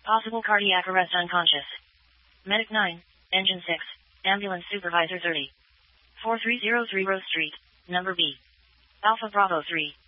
Possible cardiac arrest unconscious. Medic 9, Engine 6, Ambulance Supervisor 30. 4303 Rose Street, number B. Alpha Bravo 3.